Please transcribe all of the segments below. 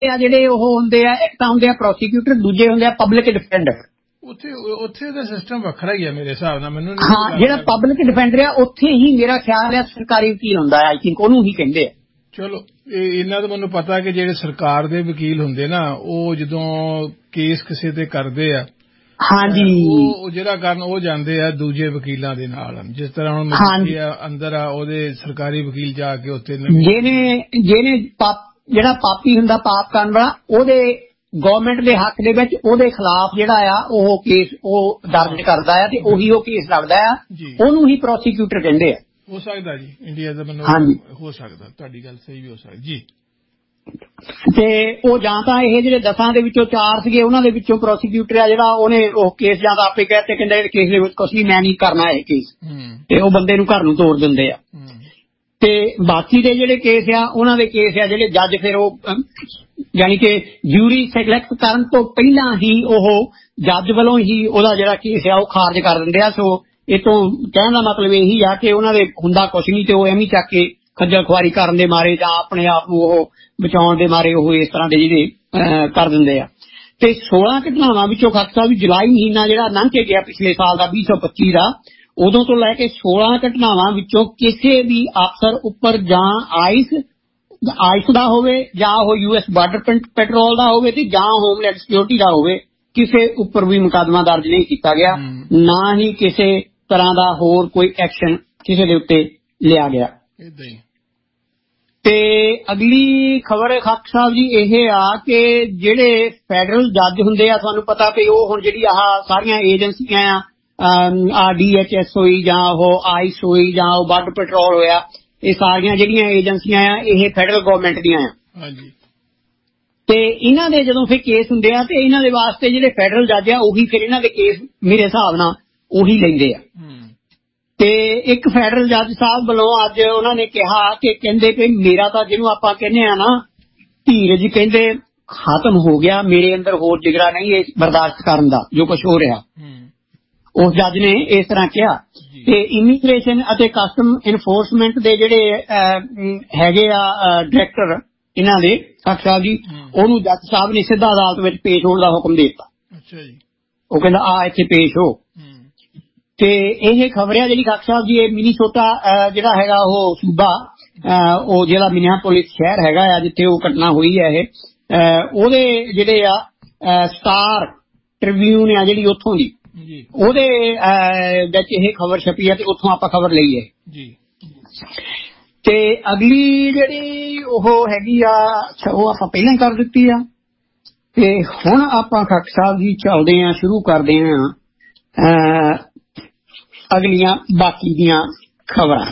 ਜਿਹੜੇ ਉਹ ਹੁੰਦੇ ਆ, ਇੱਕ ਤਾਂ ਹੁੰਦੇ ਆ ਪ੍ਰੋਸੀਕਿਊਟਰ, ਦੂਜੇ ਹੁੰਦੇ ਆ ਪਬਲਿਕ ਡਿਫੈਂਡਰ। ਉੱਥੇ ਦਾ ਸਿਸਟਮ ਵੱਖਰਾ ਹੀ ਆ ਮੇਰੇ ਹਿਸਾਬ ਨਾਲ। ਮੈਨੂੰ ਹਾਂ, ਜਿਹੜਾ ਪਬਲਿਕ ਡਿਫੈਂਡਰ ਆ ਉੱਥੇ ਹੀ ਮੇਰਾ ਖਿਆਲ ਹੈ ਸਰਕਾਰੀ ਵਕੀਲ ਹੁੰਦਾ, ਆਈ ਥਿੰਕ ਉਹਨੂੰ ਹੀ ਕਹਿੰਦੇ ਆ। ਚਲੋ ਇਹਨਾਂ ਤਾਂ ਮੈਨੂੰ ਪਤਾ ਕਿ ਜਿਹੜੇ ਸਰਕਾਰ ਦੇ ਵਕੀਲ ਹੁੰਦੇ ਨਾ, ਉਹ ਜਦੋਂ ਕੇਸ ਕਿਸੇ ਤੇ ਕਰਦੇ ਆ, ਹਾਂਜੀ, ਉਹ ਜਿਹੜਾ ਕਰਨ ਉਹ ਜਾਂਦੇ ਆ ਦੂਜੇ ਵਕੀਲਾਂ ਦੇ ਨਾਲ। ਜਿਸ ਤਰ੍ਹਾਂ ਹੁਣ ਅੰਦਰ ਆ ਉਹਦੇ ਸਰਕਾਰੀ ਵਕੀਲ ਜਾ ਕੇ ਉੱਥੇ ਜਿਹਨੇ ਜਿਹੜਾ ਪਾਪੀ ਹੁੰਦਾ, ਪਾਪ ਕਰਨ ਵਾਲਾ, ਉਹਦੇ ਗਵਰਨਮੈਂਟ ਦੇ ਹੱਕ ਦੇ ਵਿੱਚ ਉਹਦੇ ਖਿਲਾਫ ਜਿਹੜਾ ਆ ਉਹ ਕੇਸ ਉਹ ਦਰਜ ਕਰਦਾ ਆ ਤੇ ਉਹੀ ਉਹ ਕੇਸ ਲੜਦਾ ਆ, ਉਹਨੂੰ ਹੀ ਪ੍ਰੋਸੀਕਿਊਟਰ ਕਹਿੰਦੇ ਆ। ਹੋ ਸਕਦਾ ਜੀ ਇੰਡੀਆ ਦਾ, ਮੈਨੂੰ ਹੋ ਸਕਦਾ, ਤੁਹਾਡੀ ਗੱਲ ਸਹੀ ਵੀ ਹੋ ਸਕਦੀ ਜੀ। ਤੇ ਉਹ ਜਾਂ ਤਾਂ ਇਹ ਜਿਹੜੇ 10 ਦੇ ਵਿੱਚੋਂ 4 ਸੀਗੇ, ਉਹਨਾਂ ਦੇ ਵਿੱਚੋਂ ਪ੍ਰੋਸੀਕਿਊਟਰ ਆ ਜਿਹੜਾ, ਉਹਨੇ ਉਹ ਕੇਸ ਜਾਂ ਤਾਂ ਆਪੇ ਕਹਿ ਤੇ ਕਹਿੰਦਾ ਕੇਸ ਦੇ ਵਿੱਚ ਕੁਛ ਨਹੀਂ, ਮੈਂ ਨਹੀਂ ਕਰਨਾ ਇਹ ਕੇਸ, ਤੇ ਉਹ ਬੰਦੇ ਨੂੰ ਘਰ ਨੂੰ ਤੋੜ ਦਿੰਦੇ ਆ। ਤੇ ਬਾਕੀ ਦੇ ਜਿਹੜੇ ਕੇਸ ਆ, ਉਹਨਾਂ ਦੇ ਕੇਸ ਆ ਜਿਹੜੇ ਜੱਜ ਫਿਰ ਉਹ ਯਾਨੀ ਕਿ ਜਿਊਰੀ ਸਿਲੈਕਟ ਕਰਨ ਤੋਂ ਪਹਿਲਾਂ ਹੀ ਉਹ ਜੱਜ ਵੱਲੋਂ ਹੀ ਉਹਦਾ ਜਿਹੜਾ ਕੇਸ ਆ ਉਹ ਖਾਰਜ ਕਰ ਦਿੰਦੇ ਆ। ਸੋ ਇਹ ਤੋਂ ਕਹਿਣ ਦਾ ਮਤਲਬ ਇਹੀ ਆ ਕਿ ਉਹਨਾਂ ਦੇ ਹੁੰਦਾ ਕੁਛ ਨਹੀਂ, ਤੇ ਉਹ ਐਵੇਂ ਚੱਕ ਕੇ ਖੱਜਲ ਖੁਆਰੀ ਕਰਨ ਦੇ ਮਾਰੇ ਜਾਂ ਆਪਣੇ ਆਪ ਨੂੰ ਉਹ ਬਚਾਉਣ ਦੇ ਮਾਰੇ ਉਹ ਇਸ ਤਰ੍ਹਾਂ ਦੇ ਜਿਹੜੇ ਕਰ ਦਿੰਦੇ ਆ। ਤੇ 16 ਘਟਨਾਵਾਂ ਵਿੱਚੋਂ ਖਾਸ ਸਾਹਿਬ ਜੁਲਾਈ ਮਹੀਨਾ ਜਿਹੜਾ ਲੰਘ ਕੇ ਗਿਆ ਪਿਛਲੇ ਸਾਲ ਦਾ 2025 ਦਾ, ਉਦੋਂ ਤੋਂ ਲੈ ਕੇ 16 ਘਟਨਾਵਾਂ ਵਿੱਚੋਂ ਕਿਸੇ ਵੀ ਅਫਸਰ ਉੱਪਰ ਜਾਂ ਆਈਸ ਦਾ ਹੋਵੇ, ਜਾਂ ਉਹ US ਬਾਰਡਰ ਪੈਟਰੋਲ ਦਾ ਹੋਵੇ, ਤੇ ਜਾਂ ਹੋਮਲੈਂਡ ਸਿਕਿਉਰਿਟੀ ਦਾ ਹੋਵੇ, ਕਿਸੇ ਉੱਪਰ ਵੀ ਮੁਕੱਦਮਾ ਦਰਜ ਨਹੀਂ ਕੀਤਾ ਗਿਆ, ਨਾ ਹੀ ਕਿਸੇ ਤਰ੍ਹਾਂ ਦਾ ਹੋਰ ਕੋਈ ਐਕਸ਼ਨ ਕਿਸੇ ਦੇ ਉੱਤੇ ਲਿਆ ਗਿਆ। ਤੇ ਅਗਲੀ ਖਬਰ ਖਾਕ ਸਾਹਿਬ ਜੀ ਇਹ ਆ ਕਿ ਜਿਹੜੇ ਫੈਡਰਲ ਜੱਜ ਹੁੰਦੇ ਆ, ਤੁਹਾਨੂੰ ਪਤਾ ਵੀ ਉਹ ਹੁਣ ਜਿਹੜੀ ਆਹ ਸਾਰੀਆਂ ਏਜੰਸੀਆਂ ਆ, DHS ਹੋਈ ਜਾਂ ਉਹ ਆਈਸ ਹੋਈ ਜਾਂ ਉਹ ਬਾਰਡਰ ਪੈਟਰੋਲ ਹੋਇਆ, ਇਹ ਸਾਰੀਆਂ ਜਿਹੜੀਆਂ ਏਜੰਸੀਆਂ ਆ ਇਹ ਫੈਡਰਲ ਗਵਰਨਮੈਂਟ ਦੀਆਂ ਆ। ਤੇ ਇਹਨਾਂ ਦੇ ਜਦੋਂ ਫਿਰ ਕੇਸ ਹੁੰਦੇ ਆ, ਤੇ ਇਹਨਾਂ ਦੇ ਵਾਸਤੇ ਜਿਹੜੇ ਫੈਡਰਲ ਜੱਜ ਆ ਉਹੀ ਫਿਰ ਇਹਨਾਂ ਦੇ ਕੇਸ ਮੇਰੇ ਹਿਸਾਬ ਨਾਲ ਉਹੀ ਲੈਂਦੇ ਆ। ਤੇ ਇੱਕ ਫੈਡਰਲ ਜੱਜ ਸਾਹਿਬ ਵੱਲੋਂ ਅੱਜ ਉਹਨਾਂ ਨੇ ਕਿਹਾ ਕਿ ਕਹਿੰਦੇ ਕਿ ਮੇਰਾ ਤਾਂ ਜਿਹਨੂੰ ਆਪਾਂ ਕਹਿੰਦੇ ਆ ਨਾ ਧੀਰਜ, ਕਹਿੰਦੇ ਖਤਮ ਹੋ ਗਿਆ, ਮੇਰੇ ਅੰਦਰ ਹੋਰ ਜਿਗਰਾ ਨਹੀਂ ਇਹ ਬਰਦਾਸ਼ਤ ਕਰਨ ਦਾ ਜੋ ਕੁਛ ਹੋ ਰਿਹਾ। ਉਸ ਜੱਜ ਨੇ ਇਸ ਤਰ੍ਹਾਂ ਕਿਹਾ। ਤੇ ਇਮੀਗ੍ਰੇਸ਼ਨ ਅਤੇ ਕਸਟਮ ਇਨਫੋਰਸਮੈਂਟ ਦੇ ਜਿਹੜੇ ਹੈਗੇ ਆ ਡਾਇਰੈਕਟਰ ਇਹਨਾਂ ਦੇ ਖਾਕ ਸਾਹਿਬ ਜੀ, ਉਹਨੂੰ ਜੱਜ ਸਾਹਿਬ ਨੇ ਸਿੱਧਾ ਅਦਾਲਤ ਵਿੱਚ ਪੇਸ਼ ਹੋਣ ਦਾ ਹੁਕਮ ਦੇ ਦਿੱਤਾ। ਉਹ ਕਹਿੰਦਾ ਆ ਇੱਥੇ ਪੇਸ਼ ਹੋ। ਤੇ ਇਹ ਖਬਰ ਆ ਜਿਹੜੀ ਖਾਕ ਸਾਹਿਬ ਜੀ, ਇਹ ਮਿਨੀਸੋਟਾ ਜਿਹੜਾ ਹੈਗਾ ਉਹ ਸੂਬਾ, ਉਹ ਜਿਹੜਾ ਮਿਨੀਆਪੋਲਿਸ ਸ਼ਹਿਰ ਹੈਗਾ ਆ ਜਿੱਥੇ ਉਹ ਘਟਨਾ ਹੋਈ ਹੈ, ਇਹ ਉਹਦੇ ਜਿਹੜੇ ਆ ਸਟਾਰ ਟ੍ਰਿਬਿਊਨ ਆ ਜਿਹੜੀ ਉੱਥੋਂ ਦੀ, ਉਹਦੇ ਵਿੱਚ ਇਹ ਖਬਰ ਛਪੀ ਹੈ ਤੇ ਉੱਥੋਂ ਆਪਾਂ ਖਬਰ ਲਈ ਹੈ ਜੀ। ਤੇ ਅਗਲੀ ਜਿਹੜੀ ਉਹ ਹੈਗੀ ਆ, ਉਹ ਆਪਾਂ ਪਹਿਲਾਂ ਹੀ ਕਰ ਦਿੱਤੀ ਆ। ਤੇ ਹੁਣ ਆਪਾਂ ਖਾਕ ਸਾਹਿਬ ਜੀ ਚੱਲਦੇ ਆ, ਸ਼ੁਰੂ ਕਰਦੇ ਆ ਅਗਲੀਆਂ ਬਾਕੀ ਦੀਆਂ ਖਬਰਾਂ।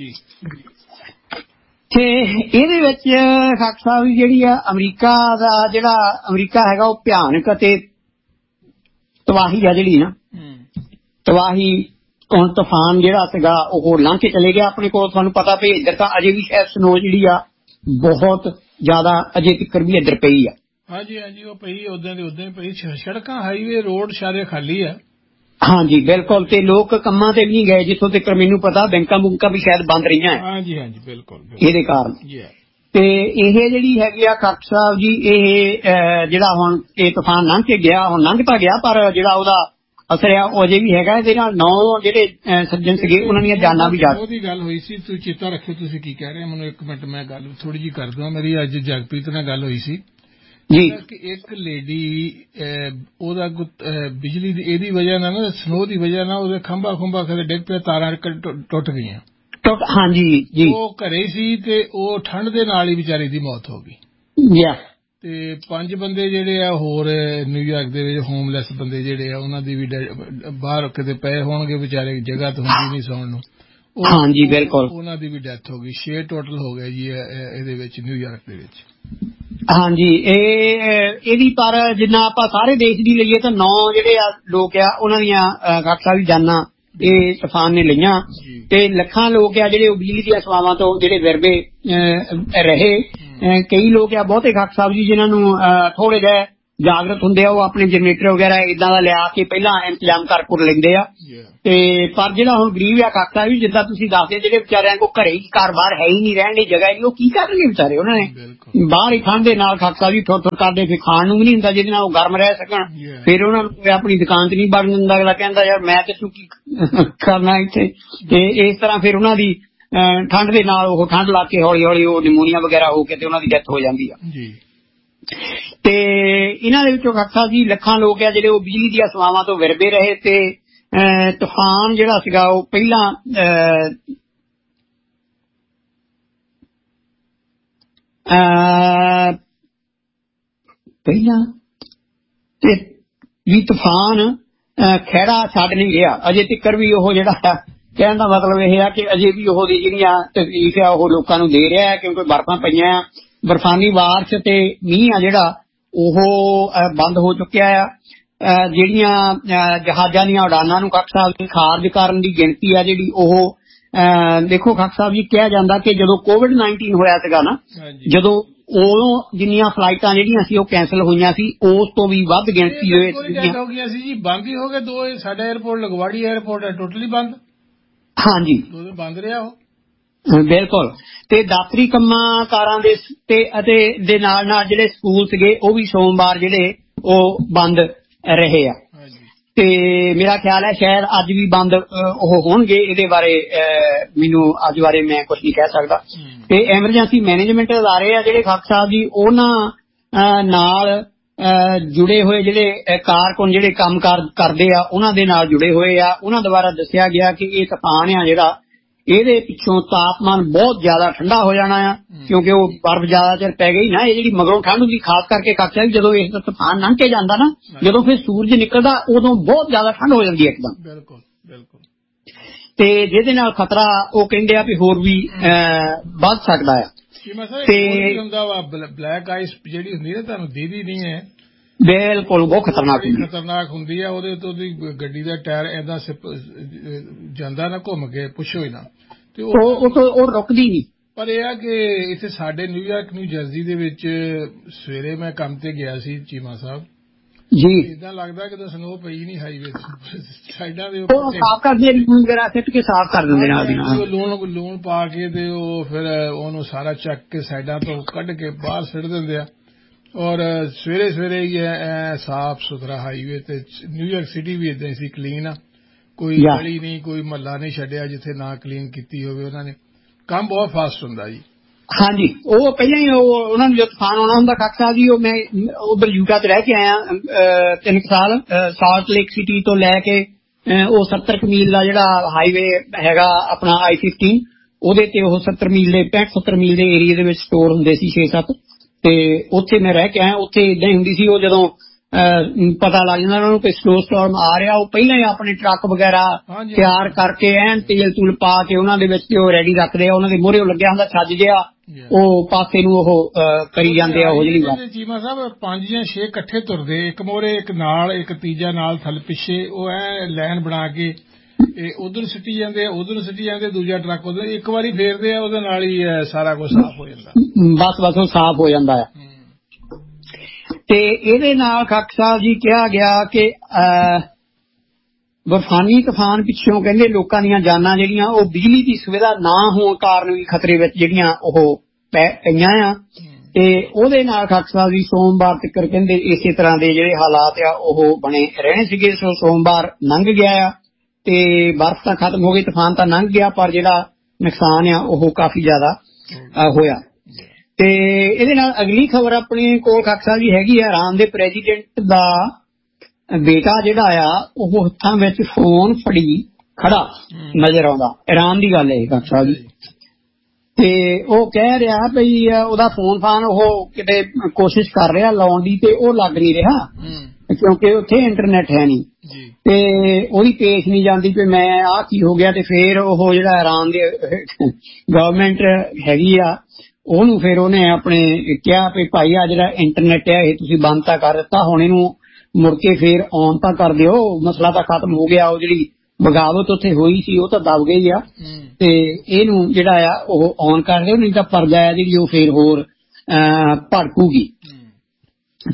ਤੇ ਇਹਦੇ ਵਿੱਚ ਖਾਕ ਸਾਹਿਬ ਜਿਹੜੀ ਆ ਅਮਰੀਕਾ ਦਾ ਜਿਹੜਾ ਅਮਰੀਕਾ ਹੈਗਾ ਉਹ ਭਿਆਨਕ ਅਤੇ ਤਬਾਹੀ ਆ ਜਿਹੜੀ ਨਾ, ਤਬਾਹੀ ਹੁਣ ਤੂਫਾਨ ਜਿਹੜਾ ਸੀਗਾ ਉਹ ਲੰਘ ਕੇ ਚਲੇ ਗਿਆ ਆਪਣੇ ਕੋਲ। ਤੁਹਾਨੂੰ ਪਤਾ ਵੀ ਇੱਧਰ ਤਾਂ ਅਜੇ ਵੀ ਸ਼ਾਇਦ ਸਨੋ ਜਿਹੜੀ ਆ ਬਹੁਤ ਜ਼ਿਆਦਾ ਅਜੇ ਤੱਕ ਵੀ ਇੱਧਰ ਪਈ ਆ। ਹਾਂਜੀ ਉਹ ਪਈ, ਉਦਾਂ ਦੀ ਉਦਾਂ ਹੀ ਪਈ। ਸੜਕਾਂ, ਹਾਈਵੇ, ਰੋਡ ਸਾਰੇ ਖਾਲੀ ਆ। ਹਾਂਜੀ ਬਿਲਕੁਲ। ਤੇ ਲੋਕ ਕੰਮਾਂ ਤੇ ਵੀ ਨਹੀਂ ਗਏ, ਜਿੱਥੋਂ ਤੱਕ ਮੈਨੂੰ ਪਤਾ ਬੈਂਕਾਂ ਬੁੰਕਾਂ ਵੀ ਸ਼ਾਇਦ ਬੰਦ ਰਹੀਆਂ। ਹਾਂਜੀ ਬਿਲਕੁਲ ਇਹਦੇ ਕਾਰਨ। ਤੇ ਇਹ ਜਿਹੜੀ ਹੈਗੀ ਆ ਖਾਕ ਸਾਹਿਬ ਜੀ, ਇਹ ਜਿਹੜਾ ਹੁਣ ਇਹ ਤੂਫਾਨ ਲੰਘ ਕੇ ਗਿਆ, ਹੁਣ ਲੰਘ ਤਾਂ ਗਿਆ, ਪਰ ਜਿਹੜਾ ਉਹਦਾ ਅਸਰ ਆ ਉਹ ਅਜੇ ਵੀ ਹੈਗਾ। ਇਹਦੇ ਨਾਲ 9 ਜਿਹੜੇ ਸੱਜਣ ਸੀਗੇ ਉਹਨਾਂ ਦੀਆਂ ਜਾਨਾਂ ਵੀ ਜਾ। ਉਹਦੀ ਗੱਲ ਹੋਈ ਸੀ, ਤੁਸੀਂ ਚੇਤਾ ਰੱਖਿਓ ਤੁਸੀਂ ਕੀ ਕਹਿ ਰਹੇ। ਮੈਨੂੰ 1 ਮਿੰਟ ਮੈਂ ਗੱਲ ਥੋੜੀ ਜਿਹੀ ਕਰ ਦਵਾਂ। ਮੇਰੀ ਅੱਜ ਜਗਪ੍ਰੀਤ ਨਾਲ ਗੱਲ ਹੋਈ ਸੀ ਜੀ ਕਿ ਇੱਕ ਲੇਡੀ ਉਹਦਾ ਬਿਜਲੀ ਦੀ ਇਹਦੀ ਵਜ੍ਹਾ ਨਾਲ ਨਾ, ਸਨੋ ਦੀ ਵਜ੍ਹਾ ਨਾਲ ਉਹਦੇ ਖੰਭਾ ਕਦੇ ਡਿੱਗ ਪਿਆ, ਤਾਰਾਂ ਟੁੱਟ ਗਈਆਂ। ਹਾਂਜੀ ਜੀ। ਉਹ ਘਰੇ ਸੀ ਤੇ ਉਹ ਠੰਡ ਦੇ ਨਾਲ ਹੀ ਵਿਚਾਰੀ ਦੀ ਮੌਤ ਹੋ ਗਈ। ਤੇ 5 ਬੰਦੇ ਜਿਹੜੇ ਆ ਹੋਰ ਨਿਊਯਾਰਕ ਦੇ ਵਿੱਚ ਹੋਮਲੈਸ ਬੰਦੇ ਜਿਹੜੇ ਆ ਉਹਨਾਂ ਦੀ ਵੀ ਬਾਹਰ ਕਿਤੇ ਪਏ ਹੋਣਗੇ ਵਿਚਾਰੇ, ਜਗ੍ਹਾ ਤਾਂ ਹੁੰਦੀ ਨਹੀਂ ਸੌਣ ਨੂੰ। ਹਾਂਜੀ ਬਿਲਕੁਲ। ਉਹਨਾਂ ਦੀ ਵੀ ਡੈਥ ਹੋ ਗਈ। 6 ਟੋਟਲ ਹੋ ਗਏ ਜੀ ਇਹਦੇ ਵਿੱਚ, ਨਿਊਯਾਰਕ ਦੇ ਵਿੱਚ। ਹਾਂਜੀ ਇਹਦੀ ਪਰ ਜਿੰਨਾ ਆਪਾਂ ਸਾਰੇ ਦੇਸ਼ ਦੀ ਲਈਏ ਤਾਂ 9 ਜਿਹੜੇ ਆ ਲੋਕ ਆ ਉਹਨਾਂ ਦੀਆਂ ਖਾਕ ਸਾਹਿਬ ਦੀ ਜਾਨਾਂ ਇਹ ਤੂਫਾਨ ਨੇ ਲਈਆਂ। ਤੇ ਲੱਖਾਂ ਲੋਕ ਆ ਜਿਹੜੇ ਉਹ ਬਿਜਲੀ ਦੀਆਂ ਸੇਵਾਵਾਂ ਤੋਂ ਜਿਹੜੇ ਵਿਰਵੇ ਰਹੇ। ਕਈ ਲੋਕ ਆ ਬਹੁਤੇ ਖਾਕ ਸਾਹਿਬ ਜੀ ਜਿਨ੍ਹਾਂ ਨੂੰ ਥੋੜੇ ਜਿਹੇ ਜਾਗਰਤ ਹੁੰਦੇ ਆ ਉਹ ਆਪਣੇ ਜਨਰੇਟਰ ਵਗੈਰਾ ਇਦਾਂ ਦਾ ਲਿਆ ਕੇ ਪਹਿਲਾਂ ਇੰਤਜ਼ਾਮ ਕਰ ਲੈਂਦੇ ਆ। ਤੇ ਪਰ ਜਿਹੜਾ ਹੁਣ ਗਰੀਬ ਆ ਖਾਕਸਾ ਵੀ ਜਿੱਦਾਂ ਤੁਸੀਂ ਦੱਸਦੇ ਜਿਹੜੇ ਵਿਚਾਰਿਆਂ ਕੋਲ ਘਰੇ ਹੀ ਘਰ-ਬਾਰ ਹੈ ਹੀ ਨਹੀਂ, ਰਹਿਣ ਦੀ ਜਗ੍ਹਾ ਨਹੀਂ, ਉਹ ਕੀ ਕਰਨਗੇ ਵਿਚਾਰੇ? ਉਹਨਾਂ ਨੇ ਬਾਹਰ ਹੀ ਠੰਡ ਦੇ ਨਾਲ ਖਾਕਸਾ ਵੀ ਠੁਰ ਕਰਦੇ, ਫਿਰ ਖਾਣ ਨੂੰ ਵੀ ਨਹੀਂ ਹੁੰਦਾ ਜਿਹਦੇ ਨਾਲ ਉਹ ਗਰਮ ਰਹਿ ਸਕਣ। ਫਿਰ ਉਹਨਾਂ ਨੂੰ ਆਪਣੀ ਦੁਕਾਨ 'ਚ ਨਹੀਂ ਵੜਨ ਦਿੰਦਾ, ਅਗਲਾ ਕਹਿੰਦਾ ਯਾਰ ਮੈਂ ਤੇ ਤੂੰ ਕੀ ਕਰਨਾ ਇੱਥੇ। ਤੇ ਇਸ ਤਰ੍ਹਾਂ ਫਿਰ ਉਹਨਾਂ ਦੀ ਠੰਡ ਦੇ ਨਾਲ ਉਹ ਠੰਡ ਲੱਗ ਕੇ ਹੌਲੀ ਹੌਲੀ ਉਹ ਨਿਮੋਨੀਆ ਵਗੈਰਾ ਹੋ ਕੇ ਤੇ ਉਹਨਾਂ ਦੀ ਡੈਥ ਹੋ ਜਾਂਦੀ ਆ। ਤੇ ਇਹਨਾਂ ਦੇ ਵਿੱਚੋਂ ਖਾਕਸਾ ਜੀ ਲੱਖਾਂ ਲੋਕ ਆ ਜਿਹੜੇ ਉਹ ਬਿਜਲੀ ਦੀਆਂ ਸੇਵਾਵਾਂ ਤੋਂ ਵਿਰਵੇ ਰਹੇ। ਤੇ ਤੂਫਾਨ ਜਿਹੜਾ ਸੀਗਾ ਉਹ ਪਹਿਲਾਂ ਤੇ ਵੀ ਤੂਫਾਨ ਖਹਿੜਾ ਛੱਡ ਨਹੀਂ ਰਿਹਾ ਅਜੇ ਤੱਕ ਵੀ। ਉਹ ਜਿਹੜਾ ਕਹਿਣ ਦਾ ਮਤਲਬ ਇਹ ਆ ਕਿ ਅਜੇ ਵੀ ਉਹਦੀ ਜਿਹੜੀਆਂ ਤਕਲੀਫ ਆ ਉਹ ਲੋਕਾਂ ਨੂੰ ਦੇ ਰਿਹਾ, ਕਿਉਂਕਿ ਬਰਫਾਂ ਪਈਆਂ ਆ, ਬਰਫਾਨੀ ਬਾਰਿਸ਼ ਤੇ ਮੀਂਹ ਆ ਜਿਹੜਾ ਉਹ ਬੰਦ ਹੋ ਚੁੱਕਿਆ ਆ। ਜਿਹੜੀਆਂ ਜਹਾਜ਼ਾਂ ਦੀਆਂ ਉਡਾਨਾਂ ਨੂੰ ਖਾਕਸਾ ਸਾਹਿਬ ਦੀ ਖਾਰਜ ਕਰਨ ਦੀ ਗਿਣਤੀ ਆ ਜਿਹੜੀ ਉਹ ਦੇਖੋ ਖਾਕਸਾ ਸਾਹਿਬ ਜੀ ਕਿਹਾ ਜਾਂਦਾ ਕਿ ਜਦੋਂ COVID-19 ਹੋਇਆ ਸੀਗਾ ਨਾ, ਜਦੋਂ ਉਦੋਂ ਜਿੰਨੀਆਂ ਫਲਾਈਟਾਂ ਜਿਹੜੀਆਂ ਸੀ ਉਹ ਕੈਂਸਲ ਹੋਈਆਂ ਸੀ, ਉਸ ਤੋਂ ਵੀ ਵੱਧ ਗਿਣਤੀ ਦੇ ਵਿੱਚ ਹੋ ਗਈਆਂ ਸੀ ਜੀ, ਬੰਦ ਹੀ ਹੋ ਗਏ। ਦੋ ਸਾਡਾ 에ਅਰਪੋਰਟ ਲਗਵਾੜੀ 에ਅਰਪੋਰਟ ਹੈ ਟੋਟਲੀ ਬੰਦ। ਹਾਂਜੀ ਬੰਦ ਰਿਹਾ ਉਹ ਬਿਲਕੁਲ। ਤੇ ਦਾਤਰੀ ਕੰਮਾਂ ਕਾਰਾਂ ਦੇ ਅਤੇ ਦੇ ਨਾਲ ਨਾਲ ਜਿਹੜੇ ਸਕੂਲ ਸੀਗੇ ਉਹ ਵੀ ਸੋਮਵਾਰ ਜਿਹੜੇ ਉਹ ਬੰਦ ਰਹੇ ਆ। ਤੇ ਮੇਰਾ ਖਿਆਲ ਹੈ ਸ਼ਾਇਦ ਅੱਜ ਵੀ ਬੰਦ ਉਹ ਹੋਣਗੇ। ਇਹਦੇ ਬਾਰੇ ਮੈਨੂੰ ਅੱਜ ਬਾਰੇ ਮੈਂ ਕੁਝ ਨਹੀਂ ਕਹਿ ਸਕਦਾ। ਤੇ ਐਮਰਜੈਂਸੀ ਮੈਨੇਜਮੈਂਟ ਅਦਾਰੇ ਆ ਜਿਹੜੇ ਖਾਕਸਾ ਸਾਹਿਬ ਜੀ, ਉਹਨਾਂ ਨਾਲ ਜੁੜੇ ਹੋਏ ਜਿਹੜੇ ਕਾਰਕੁਨ ਜਿਹੜੇ ਕੰਮ ਕਰਦੇ ਆ ਉਹਨਾਂ ਦੇ ਨਾਲ ਜੁੜੇ ਹੋਏ ਆ। ਉਹਨਾਂ ਦੁਆਰਾ ਦੱਸਿਆ ਗਿਆ ਕਿ ਇਹ ਤੂਫਾਨ ਆ ਜਿਹੜਾ ਇਹਦੇ ਪਿੱਛੋਂ ਤਾਪਮਾਨ ਬਹੁਤ ਜ਼ਿਆਦਾ ਠੰਡਾ ਹੋ ਜਾਣਾ ਆ, ਕਿਉਂਕਿ ਉਹ ਬਰਫ਼ ਜ਼ਿਆਦਾ ਚਿਰ ਪੈ ਗਈ ਨਾ। ਇਹ ਜਿਹੜੀ ਮਗਰੋਂ ਠੰਡ ਹੁੰਦੀ ਖਾਸ ਕਰਕੇ ਖਾਕਸਾ ਸਾਹਿਬ ਜਦੋਂ ਇਸ ਤੂਫਾਨ ਲੰਘ ਕੇ ਜਾਂਦਾ ਨਾ, ਜਦੋਂ ਫਿਰ ਸੂਰਜ ਨਿਕਲਦਾ ਉਦੋਂ ਬਹੁਤ ਜ਼ਿਆਦਾ ਠੰਡ ਹੋ ਜਾਂਦੀ ਹੈ ਇੱਕਦਮ। ਬਿਲਕੁਲ ਬਿਲਕੁਲ। ਤੇ ਜਿਹਦੇ ਨਾਲ ਖਤਰਾ ਉਹ ਕਹਿੰਦੇ ਆ ਵੀ ਹੋਰ ਵੀ ਵੱਧ ਸਕਦਾ ਆ। ਤੇ ਹੁੰਦਾ ਵਾ ਬਲੈਕ ਆਈਸ ਜਿਹੜੀ ਹੁੰਦੀ ਨਾ ਤੁਹਾਨੂੰ ਦੀਦੀ ਨਹੀਂ ਹੈ, ਬਿਲਕੁਲ ਬਹੁਤ ਖਤਰਨਾਕ ਹੁੰਦੀ ਆ। ਉਹਦੇ ਤੋਂ ਦੀ ਗੱਡੀ ਦਾ ਟਾਇਰ ਏਦਾਂ ਜਾਂਦਾ ਨਾ ਘੁੰਮ ਕੇ ਪੁੱਛੋ ਹੀ ਨਾ, ਤੇ ਉਹ ਰੁਕਦੀ ਨਹੀਂ। ਪਰ ਇਹ ਆ ਕਿ ਇੱਥੇ ਸਾਡੇ ਨਿਊਯਾਰਕ ਨਿਊ ਜਰਸੀ ਦੇ ਵਿੱਚ ਸਵੇਰੇ ਮੈਂ ਕੰਮ ਤੇ ਗਿਆ ਸੀ ਚੀਮਾ ਸਾਹਿਬ ਜੀ, ਏਦਾਂ ਲੱਗਦਾ ਕਿ ਸਨੋ ਪਈ ਨਹੀਂ ਹਾਈਵੇ ਸਾਈਡਾਂ ਦੇ ਸਾਫ਼ ਕਰਦੇ ਵਗੈਰਾ ਸਿੱਟ ਕੇ ਸਾਫ਼ ਕਰ ਦਿੰਦੇ ਨਾਲ ਲੂਣ ਪਾ ਕੇ ਤੇ ਉਹ ਫਿਰ ਉਹਨੂੰ ਸਾਰਾ ਚੱਕ ਕੇ ਸਾਈਡਾਂ ਤੋਂ ਕੱਢ ਕੇ ਬਾਹਰ ਸਿੱਟ ਦਿੰਦੇ ਆ। ਔਰ ਸਵੇਰੇ ਸਵੇਰੇ ਹੀ ਸਾਫ ਸੁਥਰਾ ਹਾਈਵੇ ਤੇ ਨਿਊਯਾਰਕ ਸਿਟੀ ਵੀ ਏਦਾਂ ਸੀ ਕਲੀਨ ਆ, ਕੋਈ ਗਲੀ ਨਹੀਂ ਕੋਈ ਮਹੱਲਾ ਨਹੀਂ ਛੱਡਿਆ ਜਿੱਥੇ ਨਾ ਕਲੀਨ ਕੀਤੀ ਹੋਵੇ ਉਹਨਾਂ ਨੇ। ਕੰਮ ਬਹੁਤ ਫਾਸਟ ਹੁੰਦਾ ਜੀ। ਹਾਂਜੀ ਉਹ ਪਹਿਲਾਂ ਹੀ ਉਹਨਾਂ ਨੂੰ ਜਦੋਂ ਤੂਫਾਨ ਆਉਣਾ ਹੁੰਦਾ ਖਾਕਸਾ ਜੀ, ਉਹ ਮੈਂ ਉਧਰ ਯੂਟਾ ਚ ਰਹਿ ਕੇ ਆਇਆ 3 ਸਾਲ, ਸਾਲਟ ਲੇਕ ਸਿਟੀ ਤੋਂ ਲੈ ਕੇ ਉਹ 70 ਮੀਲ ਦਾ ਜਿਹੜਾ ਹਾਈਵੇ ਹੈਗਾ ਆਪਣਾ I-15, ਉਹਦੇ ਤੇ ਉਹ 70 ਮੀਲ ਦੇ 65-70 ਮੀਲ ਦੇ ਏਰੀਏ ਦੇ ਵਿੱਚ ਸਟੋਰ ਹੁੰਦੇ ਸੀ 6-7। ਤੇ ਉੱਥੇ ਮੈਂ ਰਹਿ ਕੇ ਆਇਆ। ਉੱਥੇ ਏਦਾਂ ਹੀ ਹੁੰਦੀ ਸੀ, ਉਹ ਜਦੋਂ ਪਤਾ ਲੱਗ ਜਾਂਦਾ ਉਹਨਾਂ ਨੂੰ ਕਿ ਸਨੋ ਸਟਾਰਮ ਆ ਰਿਹਾ, ਉਹ ਪਹਿਲਾਂ ਹੀ ਆਪਣੇ ਟਰੱਕ ਵਗੈਰਾ ਤਿਆਰ ਕਰਕੇ ਐਨ ਤੇਲ ਤੂਲ ਪਾ ਕੇ ਉਹਨਾਂ ਦੇ ਵਿੱਚ ਤੇ ਉਹ ਰੈਡੀ ਰੱਖਦੇ ਆ। ਉਹਨਾਂ ਦੇ ਮੂਹਰੇ ਲੱਗਿਆ ਹੁੰਦਾ ਛੱਜ ਜਿਹਾ, ਉਹ ਪਾਸੇ ਨੂੰ ਉਹ ਕਰੀ ਜਾਂਦੇ ਆ। ਉਹ ਜਿਹੜੀ ਚੀਮਾ ਸਾਹਿਬ 5 ਜਾਂ 6 ਇਕੱਠੇ ਤੁਰਦੇ, ਇੱਕ ਮੋਹਰੇ ਇੱਕ ਨਾਲ ਇੱਕ ਤੀਜਾ ਨਾਲ ਥੱਲੇ ਪਿੱਛੇ, ਉਹ ਐ ਲਾਈਨ ਬਣਾ ਕੇ ਉਧਰ ਸਿੱਟੀ ਜਾਂਦੇ ਉਧਰ ਸਿੱਟੀ ਜਾਂਦੇ, ਦੂਜਾ ਟਰੱਕ ਉਧਰ ਇੱਕ ਵਾਰੀ ਫੇਰਦੇ ਆ, ਉਹਦੇ ਨਾਲ ਹੀ ਸਾਰਾ ਕੁਝ ਸਾਫ਼ ਹੋ ਜਾਂਦਾ। ਬਸ ਉਹ ਸਾਫ਼ ਹੋ ਜਾਂਦਾ ਆ। ਤੇ ਇਹਦੇ ਨਾਲ ਖਾਕਸਾ ਜੀ ਕਿਹਾ ਗਿਆ ਕਿ ਬਰਫਾਨੀ ਤੂਫਾਨ ਪਿੱਛੋਂ ਕਹਿੰਦੇ ਲੋਕਾਂ ਦੀਆਂ ਜਾਨਾਂ ਜਿਹੜੀਆਂ ਉਹ ਬਿਜਲੀ ਦੀ ਸੁਵਿਧਾ ਨਾ ਹੋਣ ਕਾਰਨ ਵੀ ਖਤਰੇ ਵਿੱਚ ਜਿਹੜੀਆਂ ਉਹ ਪਈਆਂ ਆ। ਤੇ ਉਹਦੇ ਨਾਲ ਖਾਕਸਾ ਜੀ ਸੋਮਵਾਰ ਤੱਕ ਕਹਿੰਦੇ ਇਸੇ ਤਰ੍ਹਾਂ ਦੇ ਜਿਹੜੇ ਹਾਲਾਤ ਆ ਉਹ ਬਣੇ ਰਹਿਣੇ ਸੀਗੇ। ਸੋ ਸੋਮਵਾਰ ਲੰਘ ਗਿਆ ਆ ਤੇ ਬਰਫ਼ ਤਾਂ ਖਤਮ ਹੋ ਗਈ, ਤੂਫਾਨ ਤਾਂ ਲੰਘ ਗਿਆ, ਪਰ ਜਿਹੜਾ ਨੁਕਸਾਨ ਆ ਉਹ ਕਾਫੀ ਜ਼ਿਆਦਾ ਹੋਇਆ। ਤੇ ਇਹਦੇ ਨਾਲ ਅਗਲੀ ਖਬਰ ਆਪਣੇ ਕੋਲ ਖਾਕਸਾ ਜੀ ਹੈਗੀ ਆ, ਇਰਾਨ ਦੇ ਪ੍ਰੈਜ਼ੀਡੈਂਟ ਦਾ ਬੇਟਾ ਜਿਹੜਾ ਆ ਉਹ ਹੱਥਾਂ ਵਿੱਚ ਫੋਨ ਫੜੀ ਖੜਾ ਨਜ਼ਰ ਆਉਂਦਾ। ਇਰਾਨ ਦੀ ਗੱਲ ਹੈ ਖਾਕਸਾ ਜੀ। ਤੇ ਉਹ ਕਹਿ ਰਿਹਾ ਬਈ ਉਹਦਾ ਫੋਨ ਫਾਨ ਉਹ ਕਿਤੇ ਕੋਸ਼ਿਸ਼ ਕਰ ਰਿਹਾ ਲਾਉਣ ਦੀ ਤੇ ਉਹ ਲੱਗ ਨਹੀਂ ਰਿਹਾ, ਕਿਉਂਕਿ ਉੱਥੇ ਇੰਟਰਨੈਟ ਹੈ ਨਹੀਂ ਤੇ ਉਹਦੀ ਪੇਸ਼ ਨਹੀਂ ਜਾਂਦੀ ਕਿ ਮੈਂ ਆਹ ਕੀ ਹੋ ਗਿਆ। ਤੇ ਫੇਰ ਉਹ ਜਿਹੜਾ ਇਰਾਨ ਦੇ ਗਵਰਨਮੈਂਟ ਹੈਗੀ ਆ ਉਹਨੂੰ ਫਿਰ ਉਹਨੇ ਆਪਣੇ ਕਿਹਾ ਵੀ ਭਾਈ ਆ ਜਿਹੜਾ ਇੰਟਰਨੈਟ ਹੈ ਇਹ ਤੁਸੀਂ ਬੰਦ ਤਾਂ ਕਰ ਦਿੱਤਾ, ਹੁਣ ਇਹਨੂੰ ਮੁੜ ਕੇ ਫੇਰ ਔਨ ਤਾਂ ਕਰ ਦਿਓ, ਮਸਲਾ ਤਾਂ ਖਤਮ ਹੋ ਗਿਆ। ਉਹ ਜਿਹੜੀ ਬਗਾਵਤ ਉੱਥੇ ਹੋਈ ਸੀ ਉਹ ਤਾਂ ਦਬ ਗਈ ਆ ਤੇ ਇਹਨੂੰ ਜਿਹੜਾ ਆ ਉਹ ਔਨ ਕਰ ਦਿਓ, ਨਹੀਂ ਤਾਂ ਪਰਦਾ ਆ ਜਿਹੜੀ ਉਹ ਫੇਰ ਹੋਰ ਭੜਕੂਗੀ।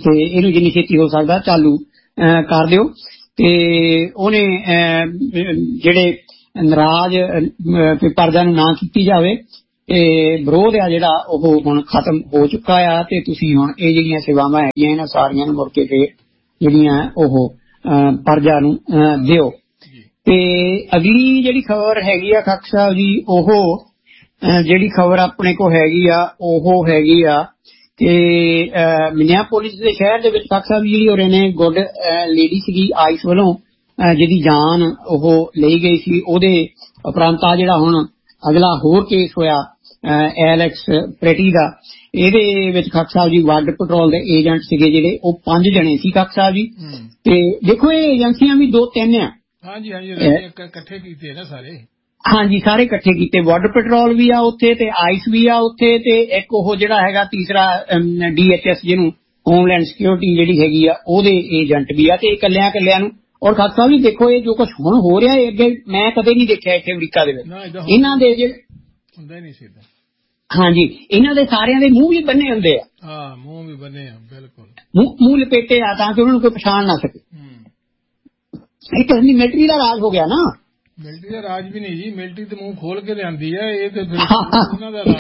ਤੇ ਇਹਨੂੰ ਜਿੰਨੀ ਛੇਤੀ ਹੋ ਸਕਦਾ ਚਾਲੂ ਕਰ ਦਿਓ। ਤੇ ਉਹਨੇ ਜਿਹੜੇ ਨਾਰਾਜ਼ ਪਰਜਾ ਨੂੰ ਨਾ ਕੀਤੀ ਜਾਵੇ ਤੇ ਵਿਰੋਧ ਆ ਜਿਹੜਾ ਉਹ ਹੁਣ ਖਤਮ ਹੋ ਚੁੱਕਾ ਆ ਤੇ ਤੁਸੀਂ ਹੁਣ ਇਹ ਜਿਹੜੀਆਂ ਸੇਵਾਵਾਂ ਹੈਗੀਆਂ ਇਹਨਾਂ ਸਾਰੀਆਂ ਨੂੰ ਮੁੜ ਕੇ ਫੇਰ ਜਿਹੜੀਆਂ ਉਹ ਪਰਜਾ ਨੂੰ ਦਿਓ। ਤੇ ਅਗਲੀ ਜਿਹੜੀ ਖਬਰ ਹੈਗੀ ਆ ਖਾਕ ਸਾਹਿਬ ਜੀ, ਉਹ ਜਿਹੜੀ ਖਬਰ ਆਪਣੇ ਕੋਲ ਹੈਗੀ ਆ ਉਹ ਹੈਗੀ ਆ ਕਿ ਮਿਨੀਆਪੋਲਿਸ ਦੇ ਸ਼ਹਿਰ ਦੇ ਵਿੱਚ ਖਾਕ ਸਾਹਿਬ ਜਿਹੜੀ ਉਹਨੇ ਨੇ ਗੁੱਡ ਲੇਡੀ ਸੀਗੀ ਆਈਸ ਵੱਲੋਂ ਜਿਹਦੀ ਜਾਨ ਉਹ ਲਈ ਗਈ ਸੀ, ਉਹਦੇ ਉਪਰੰਤ ਆ ਜਿਹੜਾ ਹੁਣ ਅਗਲਾ ਹੋਰ ਕੇਸ ਹੋਇਆ ਐਲੈਕਸ ਪ੍ਰੈਟੀ ਦਾ, ਇਹਦੇ ਵਿੱਚ ਖਾਕ ਸਾਹਿਬ ਜੀ ਬਾਰਡਰ ਪੈਟਰੋਲ ਦੇ ਏਜੰਟ ਸੀਗੇ ਜਿਹੜੇ ਉਹ 5 ਜਣੇ ਸੀ ਖਾਕ ਸਾਹਿਬ ਜੀ। ਤੇ ਦੇਖੋ ਇਹ ਏਜੰਸੀਆਂ ਵੀ 2-3 ਆ। ਹਾਂਜੀ ਹਾਂਜੀ, ਇਕੱਠੇ ਕੀਤੇ ਨਾ ਸਾਰੇ। ਹਾਂਜੀ, ਸਾਰੇ ਇਕੱਠੇ ਕੀਤੇ। ਬਾਰਡਰ ਪੈਟਰੋਲ ਵੀ ਆ ਉੱਥੇ ਤੇ ਆਈਸ ਵੀ ਆ ਉੱਥੇ ਤੇ ਇੱਕ ਉਹ ਜਿਹੜਾ ਹੈਗਾ ਤੀਸਰਾ DHS ਜਿਹਨੂੰ ਹੋਮਲੈਂਡ ਸਿਕਿਉਰਿਟੀ ਜਿਹੜੀ ਹੈਗੀ ਆ ਉਹਦੇ ਏਜੰਟ ਵੀ ਆ ਤੇ ਇਕੱਲਿਆਂ ਨੂੰ। ਔਰ ਖਾਕ ਸਾਹਿਬ ਜੀ ਦੇਖੋ ਇਹ ਜੋ ਕੁਛ ਹੁਣ ਹੋ ਰਿਹਾ ਹੈ ਅੱਗੇ ਮੈਂ ਕਦੇ ਨਹੀਂ ਦੇਖਿਆ ਇੱਥੇ ਅਮਰੀਕਾ ਦੇ ਵਿੱਚ। ਇਹਨਾਂ ਦੇ ਹੁੰਦਾ ਹੀ ਨਹੀਂ ਸੀ। ਹਾਂਜੀ, ਇਹਨਾਂ ਦੇ ਸਾਰਿਆਂ ਦੇ ਮੂੰਹ ਵੀ ਬੰਨੇ ਹੁੰਦੇ ਆ। ਹਾਂ, ਮੂੰਹ ਵੀ ਬੰਨੇ ਆ, ਬਿਲਕੁਲ ਮੂੰਹ ਲਪੇਟੇ ਆ ਤਾਂ ਕਿ ਉਹਨਾਂ ਨੂੰ ਕੋਈ ਪਛਾਣ ਨਾ ਸਕੇ। ਇਹ ਤਾਂ ਮਿਲਟਰੀ ਦਾ ਰਾਜ ਹੋ ਗਿਆ ਨਾ। ਮਿਲਟਰੀ ਦਾ ਰਾਜ ਵੀ ਨਹੀਂ ਜੀ, ਮਿਲਟਰੀ ਤੇ ਮੂੰਹ ਖੋਲ ਕੇ ਲਿਆਂਦੀ ਹੈ ਇਹ ਤੇ ਉਹਨਾਂ ਦਾ